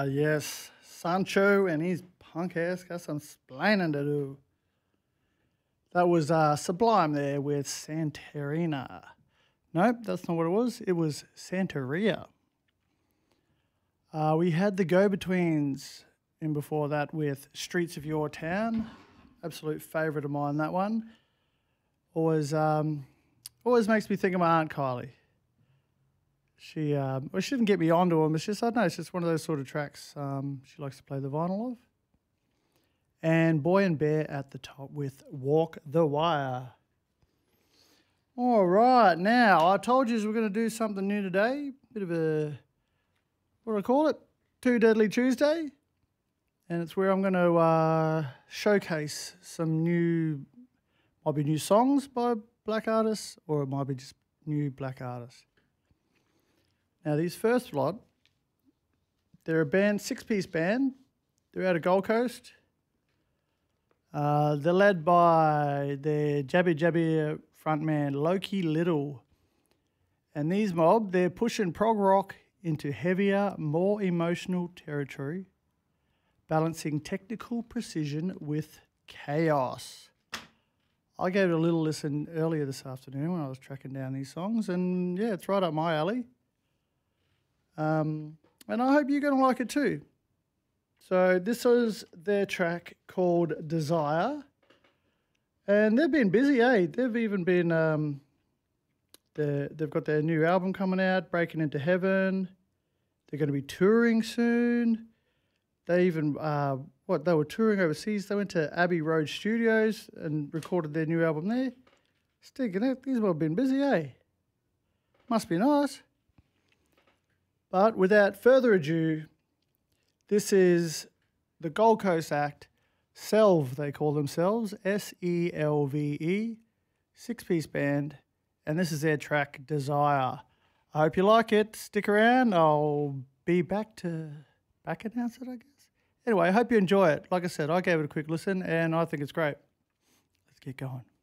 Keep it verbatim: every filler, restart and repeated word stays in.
yes. Sancho and his punk ass got some splaining to do. That was uh, Sublime there with Santarina. Nope, that's not what it was. It was Santeria. Uh, we had the Go-Betweens in before that with Streets of Your Town. Absolute favourite of mine, that one. Always, um, always makes me think of my Aunt Kylie. She, um, well, she didn't get me onto them. It's just, I don't know, it's just one of those sort of tracks um, she likes to play the vinyl of. And Boy and Bear at the top with Walk the Wire. All right, now, I told you we're going to do something new today. Bit of a, what do I call it? Two Deadly Tuesday. And it's where I'm going to uh, showcase some new, might be new songs by black artists, or it might be just new black artists. Now, these first lot, they're a band, six-piece band. They're out of Gold Coast. Uh, they're led by their Jabby Jabby frontman, Loki Little. And these mob, they're pushing prog rock into heavier, more emotional territory, balancing technical precision with chaos. I gave it a little listen earlier this afternoon when I was tracking down these songs, and yeah, it's right up my alley. Um, and I hope you're going to like it too. So this is their track called Desire. And they've been busy, eh? They've even been, um, they've got their new album coming out, Breaking Into Heaven. They're going to be touring soon. They even, uh, what, they were touring overseas. They went to Abbey Road Studios and recorded their new album there. Sticking it, these have been busy, eh? Must be nice. But without further ado, this is the Gold Coast act, Selve, they call themselves, S E L V E, six-piece band, and this is their track, Desire. I hope you like it. Stick around. I'll be back to back announce it, I guess. Anyway, I hope you enjoy it. Like I said, I gave it a quick listen, and I think it's great. Let's get going.